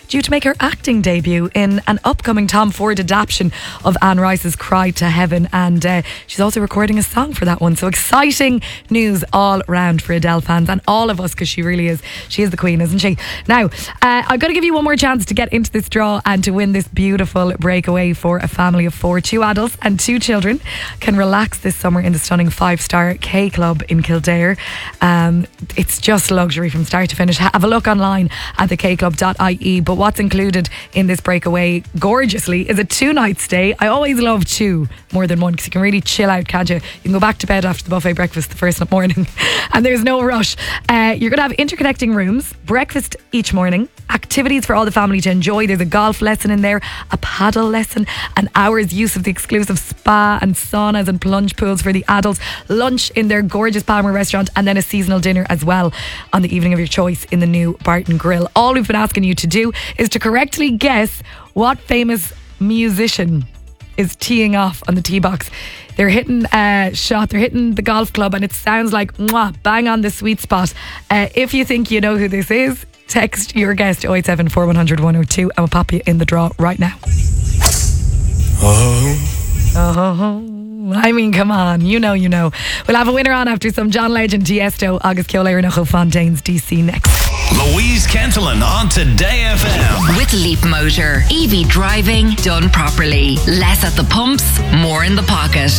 due to make her acting debut in an upcoming Tom Ford adaptation of Anne Rice's Cry to Heaven, and she's also recording a song for that one. So exciting news all round for Adele fans and all of us, because she is the queen, isn't she? Now, I've got to give you one more chance to get into this draw and to win this beautiful breakaway for a family of 4. 2 adults and 2 children can relax this summer in the stunning 5-star K Club in Kildare. It's just luxury from start to finish. Have a look online at thekclub.ie. But what's included in this breakaway gorgeously is a 2-night stay. I always love 2 more than 1 because you can really chill out, can't you? You can go back to bed after the buffet breakfast the first morning and there's no rush. You're going to have interconnecting rooms, breakfast each morning, activities for all the family to enjoy. There's a golf lesson in there, a paddle lesson, an hour's use of the exclusive spa and saunas and plunge pools for the adults, lunch in their gorgeous Palmer restaurant, and then a seasonal dinner as well on the evening of your choice in the new Barton Grill. All we've been asking you to do is to correctly guess what famous musician is teeing off on the tee box. They're hitting a shot, they're hitting the golf club, and it sounds like bang on the sweet spot. If you think you know who this is, text your guest 087 4100 102 and we'll pop you in the draw right now. I mean, come on, you know. We'll have a winner on after some John Legend, Tiesto, August Ceolair, Nocho Fontaine's DC next. Louise Kentelin on Today FM. With Leap Motor. EV driving done properly. Less at the pumps, more in the pocket.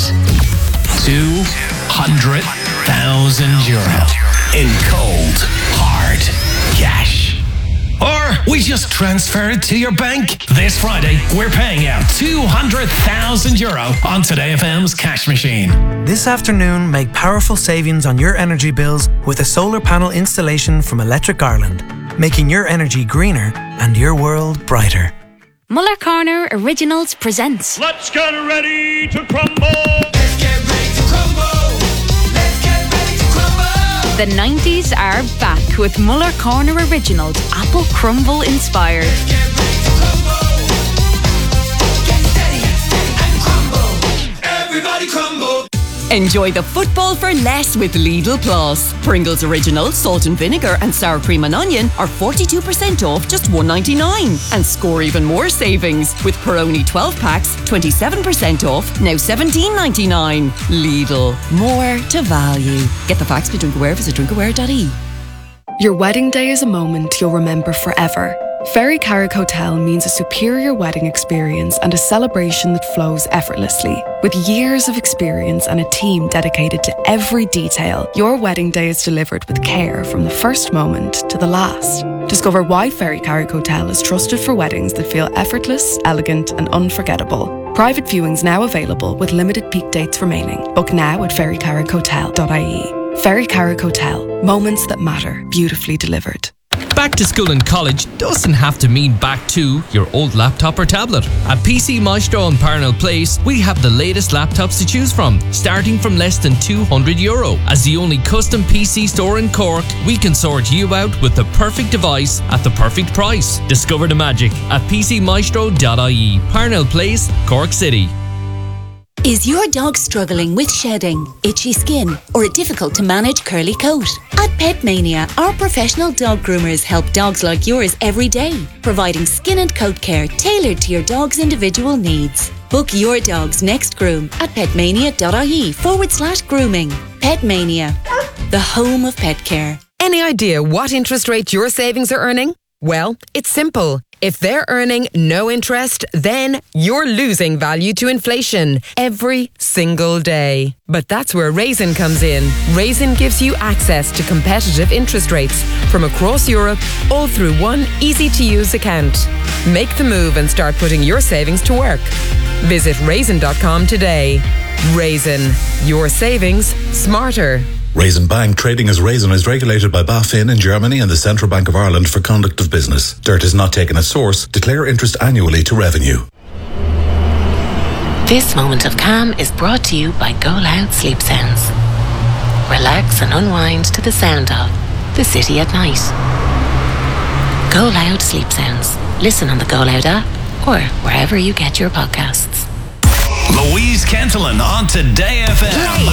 200,000 euro in cold, hard cash. Or we just transfer it to your bank. This Friday, we're paying out 200,000 euro on Today FM's cash machine. This afternoon, make powerful savings on your energy bills with a solar panel installation from Electric Ireland, making your energy greener and your world brighter. Muller Corner Originals presents Let's get ready to crumble. Let's get ready to crumble. Let's get ready to crumble. The 90s are back with Muller Corner Originals, Apple Crumble inspired. Let's get ready to crumble. Get steady and crumble. Everybody crumble. Enjoy the football for less with Lidl Plus. Pringles Original, salt and vinegar and sour cream and onion are 42% off just $1.99. And score even more savings with Peroni 12 packs, 27% off, now $17.99. Lidl, more to value. Get the facts for Drinkaware, visit drinkaware.ie. Your wedding day is a moment you'll remember forever. Ferry Carrick Hotel means a superior wedding experience and a celebration that flows effortlessly. With years of experience and a team dedicated to every detail, your wedding day is delivered with care from the first moment to the last. Discover why Ferry Carrick Hotel is trusted for weddings that feel effortless, elegant and unforgettable. Private viewings now available with limited peak dates remaining. Book now at ferrycarrickhotel.ie. Ferry Carrick Hotel. Moments that matter, beautifully delivered. Back to school and college doesn't have to mean back to your old laptop or tablet. At PC Maestro in Parnell Place, we have the latest laptops to choose from, starting from less than €200. As the only custom PC store in Cork, we can sort you out with the perfect device at the perfect price. Discover the magic at pcmaestro.ie. Parnell Place, Cork City. Is your dog struggling with shedding, itchy skin, or a difficult to manage curly coat? At Pet Mania, our professional dog groomers help dogs like yours every day, providing skin and coat care tailored to your dog's individual needs. Book your dog's next groom at petmania.ie/grooming. Pet Mania, the home of pet care. Any idea what interest rate your savings are earning? Well, it's simple. If they're earning no interest, then you're losing value to inflation every single day. But that's where Raisin comes in. Raisin gives you access to competitive interest rates from across Europe, all through one easy-to-use account. Make the move and start putting your savings to work. Visit raisin.com today. Raisin, your savings smarter. Raisin Bank trading as Raisin is regulated by BaFin in Germany and the Central Bank of Ireland for conduct of business. Dirt is not taken as source. Declare interest annually to revenue. This moment of calm is brought to you by Go Loud Sleep Sounds. Relax and unwind to the sound of the city at night. Go Loud Sleep Sounds. Listen on the Go Loud app or wherever you get your podcasts. Louise Kentelin on Today FM.